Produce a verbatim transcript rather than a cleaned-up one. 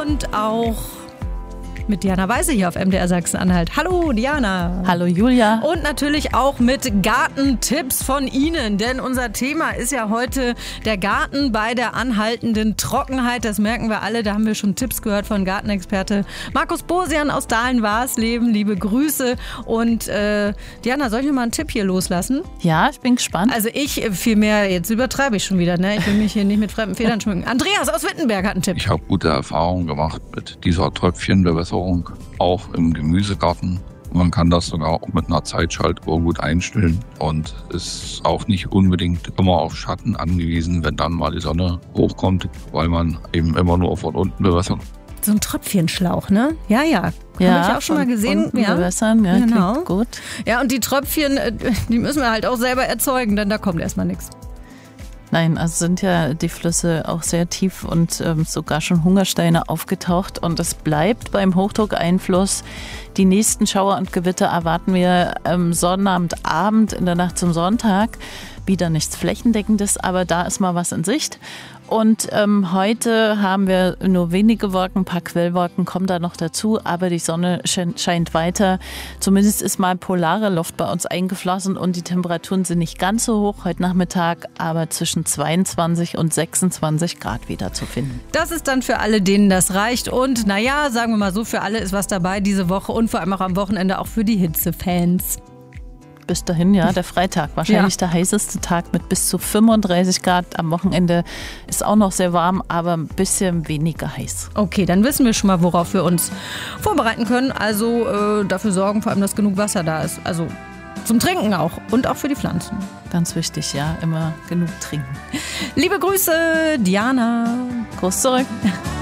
und auch mit Diana Weise hier auf M D R Sachsen-Anhalt. Hallo Diana. Hallo Julia. Und natürlich auch mit Gartentipps von Ihnen, denn unser Thema ist ja heute der Garten bei der anhaltenden Trockenheit. Das merken wir alle, da haben wir schon Tipps gehört von Gartenexperte Markus Bosian aus Dahlen-Warsleben. Liebe Grüße. Und äh, Diana, soll ich noch mal einen Tipp hier loslassen? Ja, ich bin gespannt. Also ich vielmehr, jetzt übertreibe ich schon wieder, ne? Ich will mich hier nicht mit fremden Federn schmücken. Andreas aus Wittenberg hat einen Tipp. Ich habe gute Erfahrungen gemacht mit dieser Tröpfchenbewässerung, auch im Gemüsegarten. Man kann das sogar auch mit einer Zeitschaltuhr gut einstellen und ist auch nicht unbedingt immer auf Schatten angewiesen, wenn dann mal die Sonne hochkommt, weil man eben immer nur von unten bewässert. So ein Tröpfchenschlauch, ne? Ja, ja. Ja, habe ich auch schon mal gesehen. Ja, bewässern, ja, genau. Klingt gut. Ja, und die Tröpfchen, die müssen wir halt auch selber erzeugen, denn da kommt erstmal nichts. Nein, also sind ja die Flüsse auch sehr tief und ähm, sogar schon Hungersteine aufgetaucht. Und es bleibt beim Hochdruckeinfluss. Die nächsten Schauer und Gewitter erwarten wir am Sonnabendabend in der Nacht zum Sonntag. Wieder nichts Flächendeckendes, aber da ist mal was in Sicht. Und ähm, heute haben wir nur wenige Wolken, ein paar Quellwolken kommen da noch dazu, aber die Sonne scheint weiter. Zumindest ist mal polare Luft bei uns eingeflossen und die Temperaturen sind nicht ganz so hoch heute Nachmittag, aber zwischen zweiundzwanzig und sechsundzwanzig Grad wieder zu finden. Das ist dann für alle, denen das reicht. Und naja, sagen wir mal so, für alle ist was dabei diese Woche und vor allem auch am Wochenende auch für die Hitzefans. Bis dahin, ja, der Freitag. Wahrscheinlich Ja. der heißeste Tag mit bis zu fünfunddreißig Grad. Am Wochenende ist auch noch sehr warm, aber ein bisschen weniger heiß. Okay, dann wissen wir schon mal, worauf wir uns vorbereiten können. Also äh, dafür sorgen vor allem, dass genug Wasser da ist. Also zum Trinken auch und auch für die Pflanzen. Ganz wichtig, ja, immer genug trinken. Liebe Grüße, Diana. Gruß zurück.